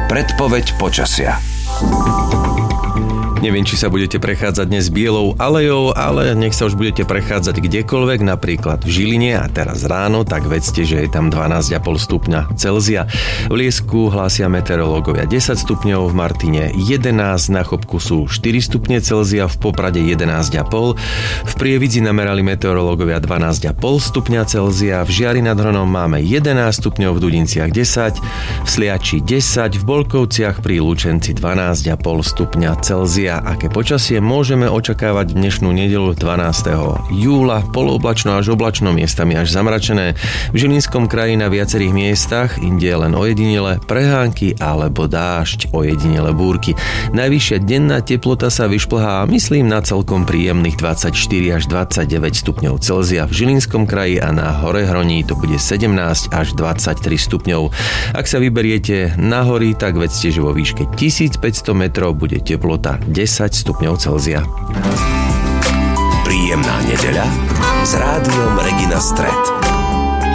Predpoveď počasia. Neviem, či sa budete prechádzať dnes bielou alejou, ale nech sa už budete prechádzať kdekoľvek, napríklad v Žiline a teraz ráno, tak vedzte, že je tam 12,5 stupňa Celzia. V Liesku hlásia meteorológovia 10 stupňov, v Martine 11, na Chopku sú 4 stupne Celzia, v Poprade 11,5, v Prievidzi namerali meteorológovia 12,5 stupňa Celzia, v Žiari nad Hronom máme 11 stupňov, v Dudinciach 10, v Sliači 10, v Bolkovciach pri Lučenci 12,5 stupňa Celzia. Aké počasie môžeme očakávať dnešnú nedeľu 12. júla? Polooblačno až oblačno, miestami až zamračené. V Žilinskom kraji na viacerých miestach, inde len ojedinele prehánky alebo dážď, ojedinele búrky. Najvyššia denná teplota sa vyšplhá, myslím, na celkom príjemných 24 až 29 stupňov Celzia. V Žilinskom kraji a na Horehroní to bude 17 až 23 stupňov. Ak sa vyberiete na hory, tak vedzte, že vo výške 1500 metrov bude teplota 10 stupňov Celzia. Príjemná nedeľa s rádiom Regina Stret.